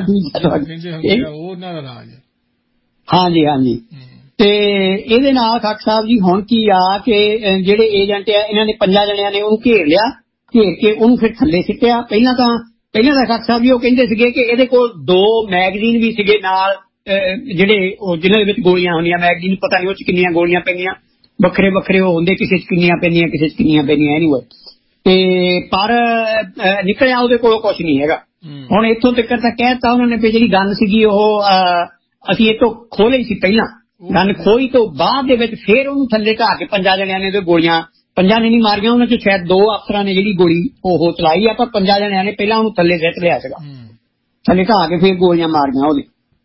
ਰਾਜ। ਹਾਂਜੀ ਹਾਂਜੀ, ਤੇ ਇਹਦੇ ਨਾਲ ਖਾਕ ਸਾਹਿਬ ਜੀ ਹੁਣ ਕੀ ਆ ਕਿ ਜਿਹੜੇ ਏਜੰਟ ਆ ਇਹਨਾਂ ਨੇ 5 ਜਣਿਆਂ ਨੇ ਉਹਨੂੰ ਘੇਰ ਲਿਆ, ਘੇਰ ਕੇ ਉਹਨੂੰ ਫਿਰ ਥੱਲੇ ਸਿੱਟਿਆ। ਪਹਿਲਾਂ ਤਾਂ ਖਾਕ ਸਾਹਿਬ ਜੀ ਉਹ ਕਹਿੰਦੇ ਸੀਗੇ ਕਿ ਇਹਦੇ ਕੋਲ 2 ਮੈਗਜ਼ੀਨ ਵੀ ਸੀਗੇ ਨਾਲ ਜਿਹੜੇ ਜਿਹਨਾਂ ਦੇ ਵਿੱਚ ਗੋਲੀਆਂ ਹੁੰਦੀਆਂ। ਮੈਗਜ਼ੀਨ ਪਤਾ ਨਹੀਂ ਉਹ ਚ ਕਿੰਨੀਆਂ ਗੋਲੀਆਂ ਪੈਂਦੀਆਂ, ਵੱਖਰੇ ਵੱਖਰੇ ਉਹ ਹੁੰਦੇ, ਕਿਸੇ ਚ ਕਿੰਨੀਆਂ ਪੈਂਦੀਆਂ ਕਿਸੇ ਚ ਕਿੰਨੀਆਂ ਪੈਂਦੀਆਂ ਐਨੀਵੇ। ਤੇ ਪਰ ਨਿਕਲਿਆ ਉਹਦੇ ਕੋਲ ਕੁਛ ਨਹੀਂ ਹੈਗਾ। ਹੁਣ ਇੱਥੋਂ ਤੱਕ ਤਾਂ ਕਹਿਤਾ ਉਹਨਾਂ ਨੇ ਵੀ ਜਿਹੜੀ ਗਨ ਸੀਗੀ ਉਹ ਅਸੀਂ ਇਹ ਤੋਂ ਖੋਹ ਲਈ ਸੀ ਪਹਿਲਾਂ। ਗਨ ਖੋਈ ਤੋਂ ਬਾਅਦ ਦੇ ਵਿੱਚ ਫੇਰ ਉਹਨੂੰ ਥੱਲੇ ਢਾਹ ਕੇ 5 ਜਣਿਆਂ ਨੇ ਗੋਲੀਆਂ 5 ਨੇ ਨਹੀਂ ਮਾਰੀਆਂ, ਉਹਨਾਂ ਚ ਸ਼ਾਇਦ 2 ਅਫਸਰਾਂ ਨੇ ਜਿਹੜੀ ਗੋਲੀ ਉਹ ਚਲਾਈ ਆ, ਪਰ 5 ਜਣਿਆਂ ਨੇ ਪਹਿਲਾਂ ਉਹਨੂੰ ਥੱਲੇ ਸਿੱਟ ਲਿਆ ਸੀਗਾ, ਥੱਲੇ ਢਾਹ ਕੇ ਫੇਰ ਗੋਲੀਆਂ ਮਾਰੀਆਂ ਉਹਦੇ।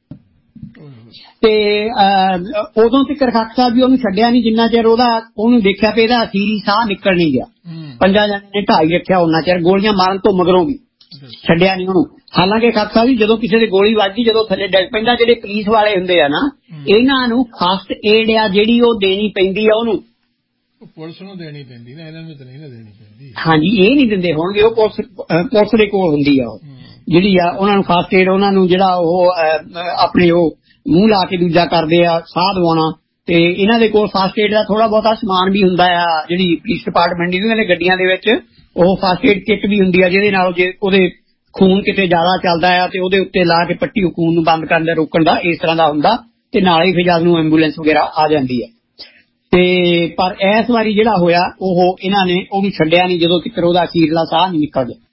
ਤੇ ਉਦੋਂ ਤੱਕ ਖਾਕ ਸਾਹਿਬ ਵੀ ਉਹਨੂੰ ਛੱਡਿਆ ਨਹੀਂ ਜਿੰਨਾ ਚਿਰ ਉਹਨੂੰ ਦੇਖਿਆ ਪਿਆ ਇਹਦਾ ਅਖੀਰੀ ਸਾਹ ਨਿਕਲ ਨਹੀਂ ਗਿਆ। 5 ਜਣਿਆਂ ਨੇ ਢਾਈ ਰੱਖਿਆ ਉਹਨਾਂ ਚਿਰ, ਗੋਲੀਆਂ ਮਾਰਨ ਤੋਂ ਮਗਰੋਂ ਵੀ ਛੱਡਿਆ ਨਹੀਂ ਉਹਨੂੰ। ਹਾਲਾਂਕਿ ਖਾਕ ਸਾਹਿਬ ਜੀ ਜਦੋਂ ਕਿਸੇ ਦੀ ਗੋਲੀ ਵੱਜਦੀ, ਜਦੋਂ ਥੱਲੇ ਡਿੱਗ ਪੈਂਦਾ, ਜਿਹੜੇ ਪੁਲਿਸ ਵਾਲੇ ਹੁੰਦੇ ਆ ਨਾ ਇਹਨਾਂ ਨੂੰ ਫਸਟ ਏਡ ਆ ਜਿਹੜੀ ਉਹ ਦੇਣੀ ਪੈਂਦੀ ਆ, ਉਹਨੂੰ ਪੁਲਿਸ ਨੂੰ ਦੇਣੀ ਪੈਂਦੀ ਨਾ, ਇਹਨਾਂ ਨੂੰ ਤਾਂ ਨਹੀਂ ਨਾ ਦੇਣੀ ਪੈਂਦੀ। ਹਾਂਜੀ, ਇਹ ਨਹੀਂ ਦਿੰਦੇ ਹੋਣਗੇ, ਉਹ ਪੁਲਿਸ ਦੇ ਕੋਲ ਹੁੰਦੀ ਆ ਉਹ ਜਿਹੜੀ ਆ ਉਹਨਾਂ ਨੂੰ ਫਸਟ ਏਡ, ਉਹਨਾਂ ਨੂੰ ਜਿਹੜਾ ਉਹ ਆਪਣੇ ਉਹ ਮੂੰਹ ਲਾ ਕੇ ਦੂਜਾ ਕਰਦੇ ਆ ਸਾਹ ਦਵਾਉਣਾ। ਤੇ ਇਹਨਾਂ ਦੇ ਕੋਲ ਫਸਟ ਏਡ ਦਾ ਥੋੜਾ ਬਹੁਤਾ ਸਮਾਨ ਵੀ ਹੁੰਦਾ ਆ, ਜਿਹੜੀ ਪੁਲਿਸ ਡਿਪਾਰਟਮੈਂਟ ਦੀ ਉਹਨਾਂ ਦੇ ਗੱਡੀਆਂ ਦੇ ਵਿੱਚ ਉਹ ਫਸਟ ਏਡ ਕਿੱਟ ਵੀ ਹੁੰਦੀ ਆ, ਜਿਹਦੇ ਨਾਲ ਜੇ ਉਹਦੇ ਖੂਨ ਕਿਤੇ ਜ਼ਿਆਦਾ ਚੱਲਦਾ ਆ ਤੇ ਉਹਦੇ ਉੱਤੇ ਲਾ ਕੇ ਪੱਟੀ ਖੂਨ ਨੂੰ ਬੰਦ ਕਰਨ ਦਾ ਰੋਕਣ ਦਾ ਇਸ ਤਰ੍ਹਾਂ ਦਾ ਹੁੰਦਾ, ਤੇ ਨਾਲ ਹੀ ਫਿਰ ਜਦ ਨੂੰ ਐਂਬੂਲੈਂਸ ਵਗੈਰਾ ਆ ਜਾਂਦੀ ਹੈ। ਤੇ ਪਰ ਇਸ ਵਾਰੀ ਜਿਹੜਾ ਹੋਇਆ ਉਹ ਇਹਨਾਂ ਨੇ ਉਹਨੂੰ ਛੱਡਿਆ ਨਹੀਂ ਜਦੋਂ ਤੱਕ ਉਹਦਾ ਅਖੀਰਲਾ ਸਾਹ ਨਹੀਂ ਨਿਕਲ ਗਿਆ।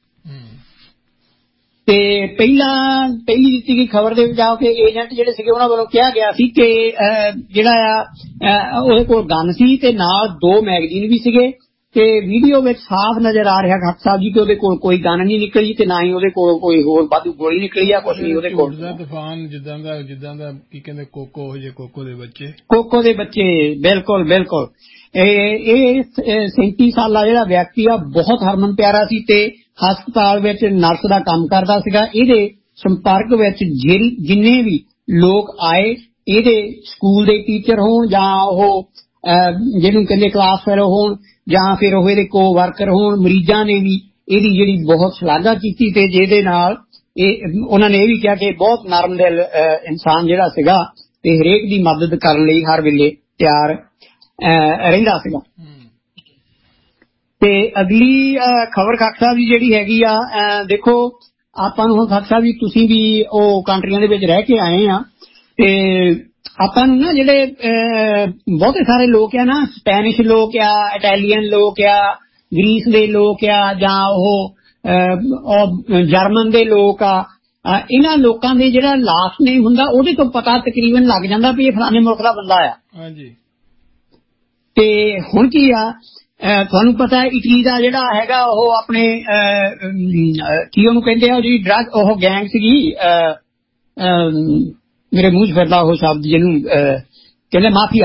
ਤੇ ਪਹਿਲੀ ਦਿੱਤੀ ਗਈ ਖਬਰ ਦੇ ਵਿੱਚ ਆ ਕੇ ਏਜੰਟ ਜਿਹੜੇ ਸੀਗੇ ਉਹਨਾਂ ਵੱਲੋਂ ਕਿਹਾ ਗਿਆ ਸੀ ਕਿ ਜਿਹੜਾ ਆ ਉਹਦੇ ਕੋਲ ਗਨ ਸੀ ਤੇ ਨਾਲ 2 ਮੈਗਜ਼ੀਨ ਵੀ ਸੀਗੇ। ਤੇ ਵੀਡੀਓ ਵਿੱਚ ਸਾਫ਼ ਨਜ਼ਰ ਆ ਰਿਹਾ ਖਾਕ ਸਾਹਿਬ ਜੀ ਕਿ ਉਹਦੇ ਕੋਲ ਕੋਈ ਗਨ ਨਹੀਂ ਨਿਕਲੀ ਤੇ ਨਾ ਹੀ ਉਹਦੇ ਕੋਲ ਕੋਈ ਹੋਰ ਵਾਧੂ ਗੋਲੀ ਨਿਕਲੀ ਆ, ਕੁਛ ਨਹੀਂ ਉਹਦੇ ਕੋਲ। ਤੂਫਾਨ ਜਿੱਦਾਂ ਦਾ ਕੀ ਕਹਿੰਦੇ ਕੋਕੋ ਦੇ ਬੱਚੇ ਬਿਲਕੁਲ ਬਿਲਕੁਲ। ਇਹ 37 ਸਾਲਾ ਜਿਹੜਾ ਵਿਅਕਤੀ ਆ ਬਹੁਤ ਹਰਮਨ ਪਿਆਰਾ ਸੀ ਤੇ ਹਸਪਤਾਲ ਵਿੱਚ ਨਰਸ ਦਾ ਕੰਮ ਕਰਦਾ ਸੀਗਾ। ਇਹਦੇ ਸੰਪਰਕ ਵਿੱਚ ਜਿੰਨੇ ਵੀ ਲੋਕ ਆਏ, ਇਹਦੇ ਸਕੂਲ ਦੇ ਟੀਚਰ ਹੋਣ ਜਾਂ ਉਹ ਜਿਹਨੂੰ ਕਹਿੰਦੇ ਕਲਾਸ ਫੈਲੋ ਹੋਣ ਜਾਂ ਫਿਰ ਉਹ ਇਹਦੇ ਕੋ ਵਰਕਰ ਹੋਣ, ਮਰੀਜ਼ਾਂ ਨੇ ਵੀ ਇਹਦੀ ਜਿਹੜੀ ਬਹੁਤ ਸ਼ਲਾਘਾ ਕੀਤੀ ਤੇ ਜਿਹਦੇ ਨਾਲ ਉਹਨਾਂ ਨੇ ਇਹ ਵੀ ਕਿਹਾ ਕਿ ਬਹੁਤ ਨਰਮ ਦਿਲ ਇਨਸਾਨ ਜਿਹੜਾ ਸੀਗਾ ਤੇ ਹਰੇਕ ਦੀ ਮਦਦ ਕਰਨ ਲਈ ਹਰ ਵੇਲੇ ਤਿਆਰ ਰਹਿੰਦਾ ਸੀਗਾ। ਤੇ ਅਗਲੀ ਖਬਰ ਖਾਕ ਸਾਹਿਬ ਜੀ ਜਿਹੜੀ ਹੈਗੀ ਆ, ਦੇਖੋ ਆਪਾਂ ਨੂੰ ਹੁਣ ਖਾਕ ਸਾਹਿਬ ਜੀ ਤੁਸੀਂ ਵੀ ਉਹ ਕੰਟਰੀਆਂ ਦੇ ਵਿੱਚ ਰਹਿ ਕੇ ਆਏ ਆ ਤੇ ਆਪਾਂ ਨੂੰ ਨਾ ਜਿਹੜੇ ਬਹੁਤੇ ਸਾਰੇ ਲੋਕ ਆ ਨਾ, ਸਪੈਨਿਸ਼ ਲੋਕ ਆ, ਇਟਾਲੀਅਨ ਲੋਕ ਆ, ਗ੍ਰੀਸ ਦੇ ਲੋਕ ਆ ਜਾਂ ਉਹ ਜਰਮਨ ਦੇ ਲੋਕ ਆ, ਇਹਨਾਂ ਲੋਕਾਂ ਦੇ ਜਿਹੜਾ ਲਾਸਟ ਨੇਮ ਹੁੰਦਾ ਉਹਦੇ ਤੋਂ ਪਤਾ ਤਕਰੀਬਨ ਲੱਗ ਜਾਂਦਾ ਵੀ ਇਹ ਫਲਾਣੇ ਮੁਲਕ ਦਾ ਬੰਦਾ ਆ। ਹਾਂਜੀ। ਤੇ ਹੁਣ ਕੀ ਆ ਤੁਹਾਨੂੰ ਪਤਾ ਇਟਲੀ ਦਾ ਜਿਹੜਾ ਹੈਗਾ ਉਹ ਆਪਣੇ ਕੀ ਉਹਨੂੰ ਕਹਿੰਦੇ ਆ ਜਿਹੜੀ ਡਰੱਗ ਉਹ ਗੈਂਗ ਸੀਗੀ, ਮੇਰੇ ਮੂੰਹ 'ਚ ਫਿਰਦਾ ਉਹ ਸ਼ਬਦ ਜਿਹਨੂੰ ਕਹਿੰਦੇ ਮਾਫੀਆ।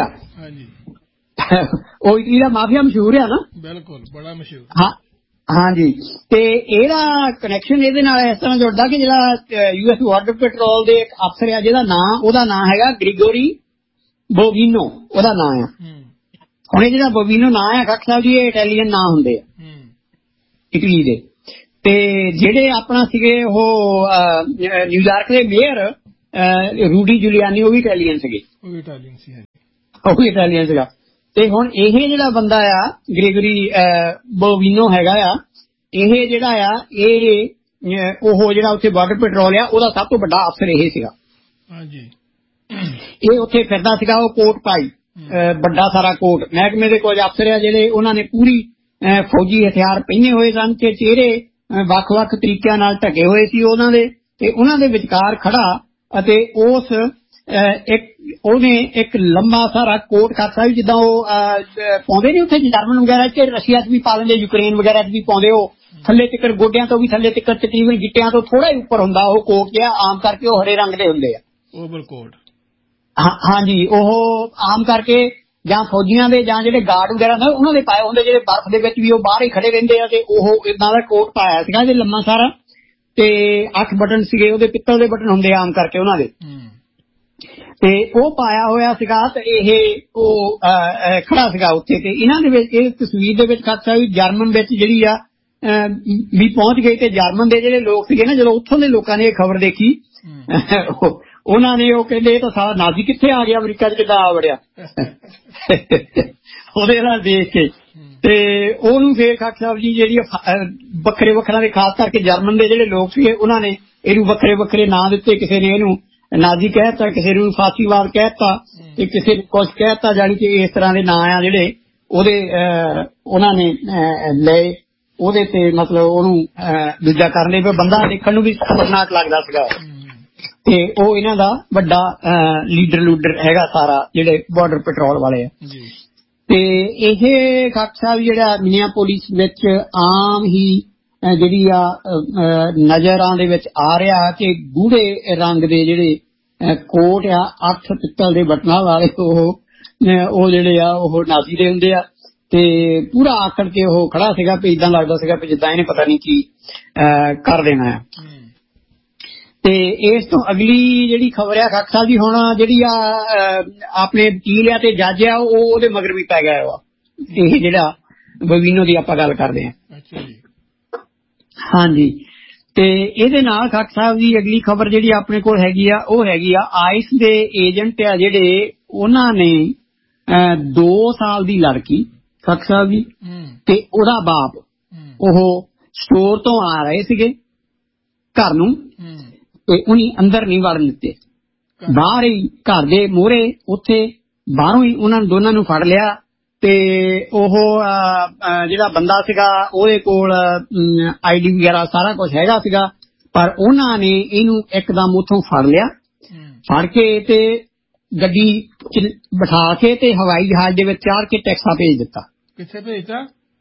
ਉਹ ਇਟਲੀ ਦਾ ਮਾਫੀਆ ਮਸ਼ਹੂਰ ਆ ਨਾ। ਬਿਲਕੁਲ, ਬੜਾ ਮਸ਼ਹੂਰ। ਹਾਂ ਹਾਂਜੀ। ਤੇ ਇਹਦਾ ਕਨੈਕਸ਼ਨ ਇਹਦੇ ਨਾਲ ਇਸ ਤਰ੍ਹਾਂ ਜੁੜਦਾ ਕਿ ਜਿਹੜਾ US ਬਾਰਡਰ ਪੈਟਰੋਲ ਦੇ ਇੱਕ ਅਫਸਰ ਆ ਜਿਹਦਾ ਨਾਂ ਉਹਦਾ ਨਾਂ ਹੈਗਾ ਗ੍ਰਿਗੋਰੀ ਬੋਵੀਨੋ ਉਹਦਾ ਨਾਂ ਆ। ਹੁਣ ਇਹ ਜਿਹੜਾ ਬੋਵੀਨੋ ਨਾਂ ਆ ਖੱਖ ਸਾਹਿਬ ਜੀ, ਇਹ ਇਟਾਲੀਅਨ ਨਾਂ ਹੁੰਦੇ ਆ ਇਟਲੀ ਦੇ। ਤੇ ਜਿਹੜੇ ਆਪਣਾ ਸੀਗੇ ਉਹ ਨਿਊਯਾਰਕ ਦੇ ਮੇਅਰ ਰੂਡੀ ਜੁਲੀਆਨੀ, ਉਹ ਵੀ ਇਟਾਲੀਅਨ ਸੀਗੇ। ਉਹ ਵੀ ਇਟਾਲੀਅਨ ਸੀਗਾ। ਤੇ ਹੁਣ ਇਹ ਜਿਹੜਾ ਬੰਦਾ ਆ ਗ੍ਰੇਗਰੀ ਬੋਵੀਨੋ ਹੈਗਾ ਆ, ਇਹ ਜਿਹੜਾ ਆ ਇਹ ਉਹ ਜਿਹੜਾ ਉੱਥੇ ਬਾਰਡਰ ਪੈਟਰੋਲ ਆ ਉਹਦਾ ਸਭ ਤੋਂ ਵੱਡਾ ਅਫਸਰ ਇਹ ਸੀਗਾ। ਇਹ ਉੱਥੇ ਫਿਰਦਾ ਸੀਗਾ, ਉਹ ਕੋਟ ਪਾਈ ਵੱਡਾ ਸਾਰਾ ਕੋਟ। ਮਹਿਕਮੇ ਦੇ ਕੁਝ ਅਫਸਰ ਆ ਜਿਹੜੇ ਉਹਨਾਂ ਨੇ ਪੂਰੀ ਫੌਜੀ ਹਥਿਆਰ ਪਹਿਨੇ ਹੋਏ ਸਨ ਤੇ ਚਿਹਰੇ ਵੱਖ-ਵੱਖ ਤਰੀਕਿਆਂ ਨਾਲ ਢਕੇ ਹੋਏ ਸੀ ਉਹਨਾਂ ਦੇ। ਤੇ ਉਹਨਾਂ ਦੇ ਵਿਚਕਾਰ ਖੜਾ ਅਤੇ ਉਸ ਉਹਨੇ ਇੱਕ ਲੰਬਾ ਸਾਰਾ ਕੋਟ ਖਾਸਾ ਵੀ ਜਿੱਦਾਂ ਉਹ ਪਾਉਂਦੇ ਨੇ ਉੱਥੇ ਜਰਮਨ ਵਗੈਰਾ ਚ, ਰਸ਼ੀਆ ਚ ਵੀ ਪਾ ਲੈਂਦੇ, ਯੂਕਰੇਨ ਵਗੈਰਾ ਚ ਵੀ ਪਾਉਂਦੇ। ਉਹ ਥੱਲੇ ਤਿੱਕਰ ਗੋਡਿਆਂ ਤੋਂ ਵੀ ਥੱਲੇ ਤਿੱਕਰ ਤਕਰੀਬਨ ਗਿੱਟਿਆਂ ਤੋਂ ਥੋੜਾ ਹੀ ਉੱਪਰ ਹੁੰਦਾ ਉਹ ਕੋਟ ਜਿਹਾ। ਆਮ ਕਰਕੇ ਉਹ ਹਰੇ ਰੰਗ ਦੇ ਹੁੰਦੇ ਆ, ਓਵਲ ਕੋਟ। ਹਾਂਜੀ, ਉਹ ਆਮ ਕਰਕੇ ਜਾਂ ਫੌਜੀਆਂ ਦੇ ਜਾਂ ਜਿਹੜੇ ਗਾਰਡ ਵਗੈਰਾ ਹੁੰਦੇ ਉਹਨਾਂ ਦੇ ਪਾਏ ਹੁੰਦੇ, ਜਿਹੜੇ ਬਰਫ਼ ਦੇ ਵਿੱਚ ਵੀ ਉਹ ਬਾਹਰ ਹੀ ਖੜੇ ਰਹਿੰਦੇ ਆ। ਤੇ ਉਹ ਇਦਾਂ ਦਾ ਕੋਟ ਪਾਇਆ ਸੀਗਾ ਜੇ ਲੰਮਾ ਸਾਰਾ, ਤੇ 8 ਬਟਨ ਸੀਗੇ ਉਹਦੇ, ਪਿੱਤਲ ਦੇ ਬਟਨ ਹੁੰਦੇ ਆਮ ਕਰਕੇ ਉਹਨਾਂ ਦੇ। ਤੇ ਉਹ ਪਾਇਆ ਹੋਇਆ ਸੀਗਾ ਤੇ ਇਹ ਉਹ ਖੜਾ ਸੀਗਾ ਉੱਥੇ। ਤੇ ਇਹਨਾਂ ਦੇ ਵਿੱਚ ਇਸ ਤਸਵੀਰ ਦੇ ਵਿੱਚ ਖਾਸਾ ਵੀ ਜਰਮਨ ਵਿੱਚ ਜਿਹੜੀ ਆ ਵੀ ਪਹੁੰਚ ਗਏ। ਤੇ ਜਰਮਨ ਦੇ ਜਿਹੜੇ ਲੋਕ ਸੀਗੇ ਨਾ, ਜਦੋਂ ਉੱਥੋਂ ਦੇ ਲੋਕਾਂ ਨੇ ਇਹ ਖਬਰ ਦੇਖੀ ਉਹਨਾਂ ਨੇ ਉਹ ਕਹਿੰਦੇ ਇਹ ਤਾਂ ਸਾਰਾ ਨਾਜ਼ੀ ਕਿੱਥੇ ਆ ਗਿਆ, ਅਮਰੀਕਾ ਚ ਕਿੱਦਾਂ ਆ ਵੜਿਆ ਉਹਦੇ ਨਾਲ ਦੇਖ ਕੇ। ਤੇ ਉਹਨੂੰ ਫੇਰ ਖਾਕ ਸਾਹਿਬ ਜੀ ਜਿਹੜੀ ਵੱਖਰੇ ਵੱਖਰਾ ਦੇ ਖਾਸ ਕਰਕੇ ਜਰਮਨ ਦੇ ਜਿਹੜੇ ਲੋਕ ਸੀਗੇ ਉਹਨਾਂ ਨੇ ਇਹਨੂੰ ਵੱਖਰੇ ਵੱਖਰੇ ਨਾਂ ਦਿੱਤੇ। ਕਿਸੇ ਨੇ ਇਹਨੂੰ ਨਾਜ਼ੀ ਕਹਿਤਾ, ਕਿਸੇ ਨੂੰ ਫਾਸੀਵਾਦ ਕਹਿਤਾ, ਤੇ ਕਿਸੇ ਨੇ ਕੁਛ ਕਹਿਤਾ। ਜਾਣੀ ਕਿ ਇਸ ਤਰ੍ਹਾਂ ਦੇ ਨਾਂ ਆ ਜਿਹੜੇ ਉਹਦੇ ਉਹਨਾਂ ਨੇ ਲਏ ਉਹਦੇ ਤੇ, ਮਤਲਬ ਉਹਨੂੰ ਦੂਜਾ ਕਰਨ ਲਈ। ਬੰਦਾ ਦੇਖਣ ਨੂੰ ਵੀ ਖਤਰਨਾਕ ਲੱਗਦਾ ਸੀਗਾ। ਤੇ ਉਹ ਇਹਨਾਂ ਦਾ ਵੱਡਾ ਲੀਡਰ ਹੈਗਾ ਸਾਰਾ, ਜਿਹੜੇ ਬਾਰਡਰ ਪੈਟਰੋਲ ਵਾਲੇ ਆ। ਤੇ ਇਹ ਖਾਕ ਸਾਹਿਬ ਜਿਹੜਾ ਮਿਨੀਆਪੋਲਿਸ ਵਿੱਚ ਆਮ ਹੀ ਜਿਹੜੀ ਆ ਨਜ਼ਰਾਂ ਦੇ ਵਿੱਚ ਆ ਰਿਹਾ ਕਿ ਗੂੜੇ ਰੰਗ ਦੇ ਜਿਹੜੇ ਕੋਟ ਆ 8 ਪਿੱਤਲ ਦੇ ਬਟਨਾਂ ਵਾਲੇ, ਉਹ ਜਿਹੜੇ ਆ ਉਹ ਨਾਜ਼ੀ ਦੇ ਹੁੰਦੇ ਆ। ਤੇ ਪੂਰਾ ਆਕੜ ਕੇ ਉਹ ਖੜਾ ਸੀਗਾ ਵੀ ਇਦਾਂ ਲੱਗਦਾ ਸੀਗਾ ਵੀ ਜਿੱਦਾਂ ਇਹਨੇ ਪਤਾ ਨਹੀਂ ਕੀ ਕਰ ਦੇਣਾ ਆ। ਤੇ ਇਸ ਤੋਂ ਅਗਲੀ ਜਿਹੜੀ ਖਬਰ ਆ ਖਾਕ ਸਾਹਿਬ ਜੀ, ਹੁਣ ਜਿਹੜੀ ਆ ਆਪਣੇ ਵਕੀਲ ਆ ਤੇ ਜੱਜ ਆ ਉਹਦੇ ਮਗਰ ਵੀ ਪੈ ਗਿਆ ਵਾ ਇਹ ਜਿਹੜਾ ਬੋਵੀਨੋ ਦੀ ਆਪਾਂ ਗੱਲ ਕਰਦੇ ਆ। ਹਾਂਜੀ, ਤੇ ਇਹਦੇ ਨਾਲ ਖਾਕ ਸਾਹਿਬ ਜੀ ਅਗਲੀ ਖਬਰ ਜਿਹੜੀ ਆਪਣੇ ਕੋਲ ਹੈਗੀ ਆ ਉਹ ਹੈਗੀ ਆ ਆਈਸ ਦੇ ਏਜੰਟ ਆ ਜਿਹੜੇ, ਉਹਨਾਂ ਨੇ 2 ਸਾਲ ਦੀ ਲੜਕੀ ਖਾਕ ਸਾਹਿਬ ਜੀ ਤੇ ਉਹਦਾ ਬਾਪ ਉਹ ਸਟੋਰ ਤੋਂ ਆ ਰਹੇ ਸੀਗੇ ਘਰ ਨੂੰ, ਤੇ ਉਹਨੀ ਅੰਦਰ ਨਹੀਂ ਵੜਨ ਦਿੱਤੇ। ਬਾਹਰ ਹੀ ਘਰ ਦੇ ਮੂਹਰੇ ਉੱਥੇ ਬਾਹਰੋਂ ਹੀ ਉਹਨਾਂ ਨੂੰ ਦੋਨਾਂ ਨੂੰ ਫੜ ਲਿਆ। ਤੇ ਉਹ ਜਿਹੜਾ ਬੰਦਾ ਸੀਗਾ ਉਹਦੇ ਕੋਲ ID ਵਗੈਰਾ ਸਾਰਾ ਕੁਝ ਹੈਗਾ ਸੀਗਾ, ਪਰ ਉਹਨਾਂ ਨੇ ਇਹਨੂੰ ਇੱਕਦਮ ਉੱਥੋਂ ਫੜ ਲਿਆ, ਫੜ ਕੇ ਤੇ ਗੱਡੀ ਬਿਠਾ ਕੇ ਤੇ ਹਵਾਈ ਜਹਾਜ਼ ਦੇ ਵਿੱਚ ਚਾੜ ਕੇ ਟੈਕਸਾਸ ਭੇਜ ਦਿੱਤਾ। ਕਿੱਥੇ ਭੇਜਤਾ?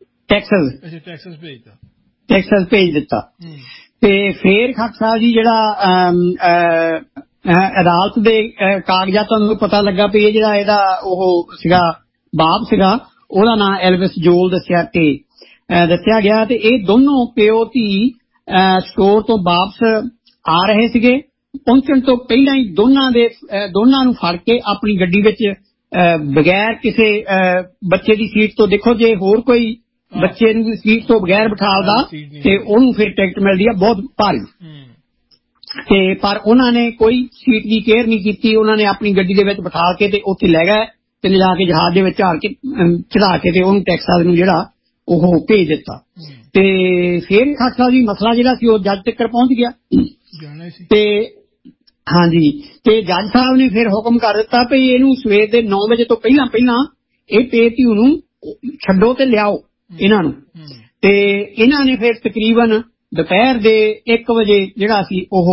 ਟੈਕਸਾਸ ਭੇਜ ਦਿੱਤਾ। ਤੇ ਫੇਰ ਖਾਕ ਸਾਹਿਬ ਜੀ ਜਿਹੜਾ ਅਦਾਲਤ ਦੇ ਕਾਗਜ਼ਾਤਾਂ ਨੂੰ ਪਤਾ ਲੱਗਾ ਵੀ ਇਹ ਜਿਹੜਾ ਇਹਦਾ ਉਹ ਸੀਗਾ ਬਾਪ ਸੀਗਾ, ਉਹਦਾ ਨਾਂ ਐਲਵਿਸ ਜੋਲ ਦੱਸਿਆ ਗਿਆ। ਤੇ ਇਹ ਦੋਨੋਂ ਪਿਓ ਧੀ ਸਟੋਰ ਤੋਂ ਵਾਪਸ ਆ ਰਹੇ ਸੀਗੇ। ਪਹੁੰਚਣ ਤੋਂ ਪਹਿਲਾਂ ਹੀ ਦੋਨਾਂ ਨੂੰ ਫੜ ਕੇ ਆਪਣੀ ਗੱਡੀ ਵਿੱਚ ਬਗੈਰ ਕਿਸੇ ਬੱਚੇ ਦੀ ਸੀਟ ਤੋਂ, ਦੇਖੋ ਜੇ ਹੋਰ ਕੋਈ ਬੱਚੇ ਨੂੰ ਸੀਟ ਤੋਂ ਬਗੈਰ ਬਿਠਾਲਦਾ ਤੇ ਉਹਨੂੰ ਫਿਰ ਟਿਕਟ ਮਿਲਦੀ ਆ ਬਹੁਤ ਭਾਰੀ। ਤੇ ਪਰ ਉਹਨਾਂ ਨੇ ਕੋਈ ਸੀਟ ਦੀ ਕੇਅਰ ਨਹੀਂ ਕੀਤੀ, ਉਹਨਾਂ ਨੇ ਆਪਣੀ ਗੱਡੀ ਦੇ ਵਿੱਚ ਬਿਠਾ ਕੇ ਤੇ ਉੱਥੇ ਲੈ ਗਏ ਤੇ ਲਿਜਾ ਕੇ ਜਹਾਜ਼ ਦੇ ਵਿੱਚ ਚੜਾ ਕੇ ਤੇ ਉਹਨੂੰ ਟੈਕਸਾਸ ਨੂੰ ਜਿਹੜਾ ਉਹ ਭੇਜ ਦਿੱਤਾ। ਤੇ ਫਿਰ ਖਾਕਾ ਜੀ ਮਸਲਾ ਜਿਹੜਾ ਸੀ ਉਹ ਜੱਜ ਤੱਕ ਪਹੁੰਚ ਗਿਆ। ਤੇ ਹਾਂਜੀ, ਤੇ ਜੱਜ ਸਾਹਿਬ ਨੇ ਫਿਰ ਹੁਕਮ ਕਰ ਦਿੱਤਾ ਵੀ ਇਹਨੂੰ ਸਵੇਰ ਦੇ 9 ਵਜੇ ਤੋਂ ਪਹਿਲਾਂ ਇਹ ਧੀ ਨੂੰ ਛੱਡੋ ਤੇ ਲਿਆਓ ਇਹਨਾਂ ਨੂੰ। ਤੇ ਇਹਨਾਂ ਨੇ ਫਿਰ ਤਕਰੀਬਨ ਦੁਪਹਿਰ ਦੇ 1 ਵਜੇ ਜਿਹੜਾ ਸੀ ਉਹ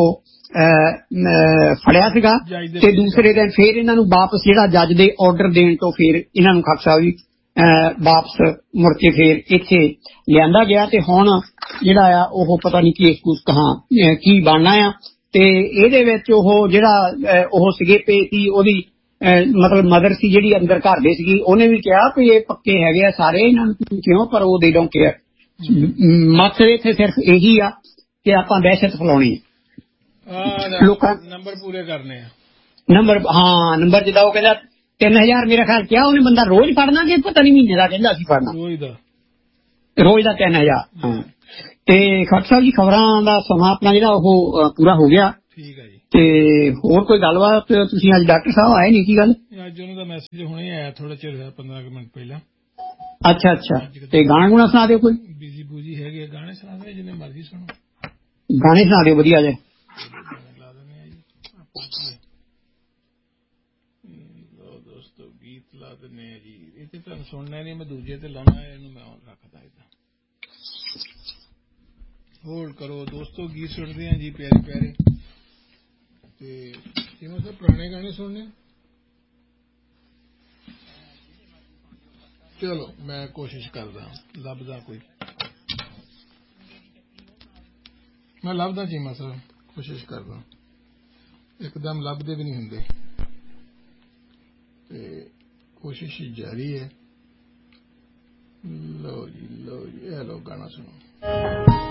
ਫੜਿਆ ਸੀਗਾ। ਤੇ ਦੂਸਰੇ ਦਿਨ ਫਿਰ ਇਹਨਾਂ ਨੂੰ ਵਾਪਸ ਜਿਹੜਾ ਜੱਜ ਦੇ ਆਰਡਰ ਦੇਣ ਤੋਂ ਫਿਰ ਇਹਨਾਂ ਨੂੰ ਖਾਕਾ ਸਾਹਿਬ ਵਾਪਸ ਮੁੜ ਕੇ ਫਿਰ ਇੱਥੇ ਲਿਆਂਦਾ ਗਿਆ। ਤੇ ਹੁਣ ਜਿਹੜਾ ਆ ਉਹ ਪਤਾ ਨਹੀਂ ਕੇਸ ਕੂਸ ਕਹਾਂ ਕੀ ਬਣਨਾ ਆ। ਤੇ ਇਹਦੇ ਵਿੱਚ ਉਹ ਜਿਹੜਾ ਉਹ ਸੀਗੇ ਪੇਤੀ ਉਹਦੀ ਮਤਲਬ ਮਦਰ ਸੀ ਜਿਹੜੀ ਅੰਦਰ ਘਰ ਦੇ ਸੀਗੀ, ਉਹਨੇ ਵੀ ਕਿਹਾ ਵੀ ਇਹ ਪੱਕੇ ਹੈਗੇ ਆ ਸਾਰੇ, ਇਹਨਾਂ ਨੂੰ ਕਿਉਂ, ਪਰ ਉਹ ਦੇ ਡੋਂਟ ਕੇਅਰ। ਮਕਸਦ ਇੱਥੇ ਸਿਰਫ ਇਹੀ ਆ ਕਿ ਆਪਾਂ ਦਹਿਸ਼ਤ ਫੈਲਾਉਣੀ ਹੈ, ਲੋਕਾਂ ਨੰਬਰ ਪੂਰੇ ਕਰਨੇ ਆ। ਨੰਬਰ ਜਿੱਦਾਂ ਉਹ ਕਹਿੰਦਾ 3000 ਮੇਰਾ ਖਿਆਲ ਕਿਹਾ ਉਹਨੇ ਬੰਦਾ ਰੋਜ਼ ਫੜਨਾ ਕਿ ਪਤਾ ਨਹੀਂ ਮਹੀਨੇ ਦਾ ਕਹਿੰਦਾ ਅਸੀਂ ਫੜਨਾ ਰੋਜ਼ ਦਾ 3000 ਹਾਂ। ਤੇ ਖੱਟ ਸਾਹਿਬ ਜੀ ਖਬਰਾਂ ਦਾ ਸਮਾਂ ਆਪਣਾ ਜਿਹੜਾ ਉਹ ਪੂਰਾ ਹੋ ਗਿਆ। ਠੀਕ ਹੈ ਜੀ। ਤੇ ਹੋਰ ਕੋਈ ਗੱਲਬਾਤ ਤੁਸੀਂ ਅੱਜ ਡਾਕਟਰ ਸਾਹਿਬ ਆਏ ਨਹੀਂ ਕੀ ਗੱਲ? ਅੱਜ ਉਹਨਾਂ ਦਾ ਮੈਸੇਜ ਹੁਣੇ ਆਇਆ ਥੋੜਾ ਚਿਰ ਹੋਇਆ 15 ਮਿੰਟ ਪਹਿਲਾਂ। ਅੱਛਾ ਤੇ ਗਾਣਾ ਗੁਣਾ ਸੁਣਾ ਦਿਓ ਕੋਈ। ਬਿਜੀ ਬੂਜੀ ਹੈਗੇ ਗਾਣੇ ਸੁਣਾ ਦਿਓ ਜਿੰਨੇ ਮਰਜ਼ੀ ਸੁਣੋ। ਗਾਣੇ ਸੁਣਾ ਦਿਓ ਵਧੀਆ ਜੇ। ਲਾ ਦਿੰਦੇ ਆ ਜੀ ਲੋ ਦੋਸਤੋ ਗੀਤ ਲਾ ਦਿੰਦੇ ਆ ਜੀ। ਇਹ ਤੇ ਤੁਹਾਨੂੰ ਸੁਣਨਾ ਨਹੀਂ ਮੈਂ ਦੂਜੇ ਤੇ ਲਾਉਣਾ ਇਹਨੂੰ ਮੈਂ ਰੱਖਦਾ ਏਦਾਂ। ਹੋਲਡ ਕਰੋ ਦੋਸਤੋ ਗੀਤ ਸੁਣਦੇ ਆ ਜੀ ਪਿਆਰੇ ਪਿਆਰੇ। ਤੇ ਕਿਵੇਂ ਸਰ ਪੁਰਾਣੇ ਗਾਣੇ ਸੁਣਨੇ? ਚਲੋ ਮੈਂ ਕੋਸ਼ਿਸ਼ ਕਰਦਾ ਲੱਭਦਾ ਕੋਈ ਮੈਂ ਲੱਭਦਾ ਚੀਮਾ ਸਰ ਕੋਸ਼ਿਸ਼ ਕਰਦਾ ਇੱਕਦਮ ਲੱਭਦੇ ਵੀ ਨਹੀਂ ਹੁੰਦੇ ਤੇ ਕੋਸ਼ਿਸ਼ ਜਾਰੀ ਹੈ। ਲਓ ਜੀ ਇਹ ਲਓ ਗਾਣਾ ਸੁਣੋ।